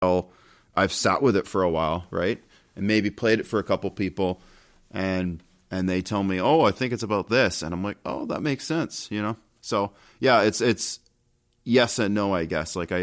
I've sat with it for a while, right? And maybe played it for a couple people, and they tell me, oh, I think it's about this. And I'm like, oh, that makes sense, you know? So yeah, it's yes and no, I guess. Like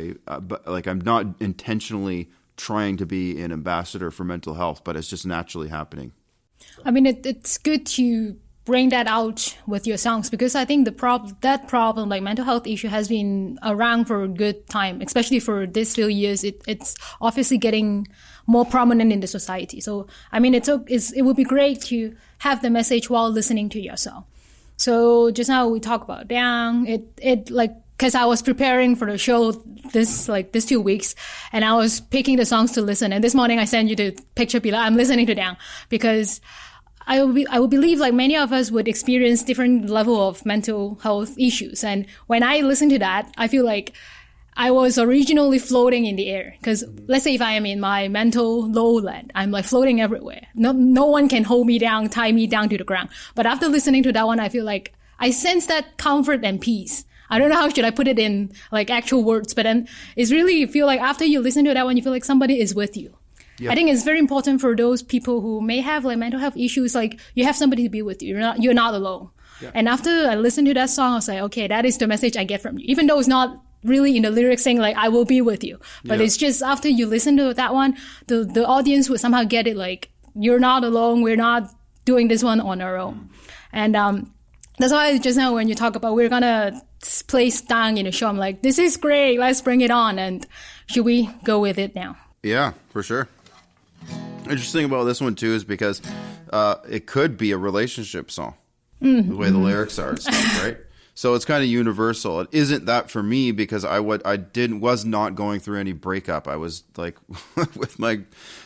I'm not intentionally trying to be an ambassador for mental health, but it's just naturally happening. I mean, it's good to bring that out with your songs, because I think that problem, like mental health issue, has been around for a good time, especially for this few years. It's obviously getting more prominent in the society. So, I mean, it would be great to have the message while listening to your song. So just now we talk about Down. Because I was preparing for the show this 2 weeks, and I was picking the songs to listen. And this morning I sent you the picture, be like, I'm listening to Down, because I would believe like many of us would experience different level of mental health issues. And when I listen to that, I feel like I was originally floating in the air. Because let's say if I am in my mental lowland, I'm like floating everywhere. No one can hold me down, tie me down to the ground. But after listening to that one, I feel like I sense that comfort and peace. I don't know how should I put it in like actual words, but then it's really, you feel like after you listen to that one, you feel like somebody is with you. Yep. I think it's very important for those people who may have like mental health issues, like you have somebody to be with you. You're not alone. Yep. And after I listened to that song, I was like, okay, that is the message I get from you. Even though it's not really in the lyrics saying like, I will be with you. But It's just after you listen to that one, the audience would somehow get it like, you're not alone. We're not doing this one on our own. And that's why just now when you talk about we're going to play Down in the show, I'm like, this is great. Let's bring it on. And should we go with it now? Yeah, for sure. Interesting about this one too is because it could be a relationship song, the way the lyrics are and stuff, right? So it's kind of universal. It isn't that for me because I was not going through any breakup. I was like with my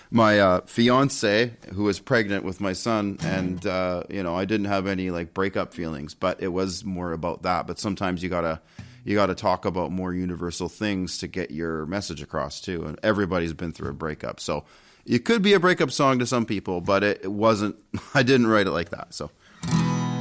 fiance who was pregnant with my son, and I didn't have any like breakup feelings, but it was more about that. But sometimes you gotta talk about more universal things to get your message across too. And everybody's been through a breakup, so it could be a breakup song to some people, but it wasn't. I didn't write it like that. So